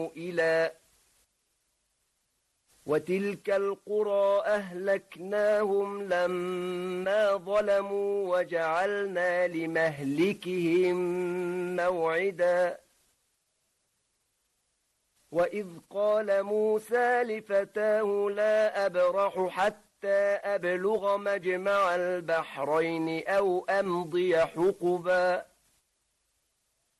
إلى وتلك القرى أهلكناهم لما ظلموا وجعلنا لمهلكهم موعدا وإذ قال موسى لفتاه لا أبرح حتى أبلغ مجمع البحرين أو أمضي حقبا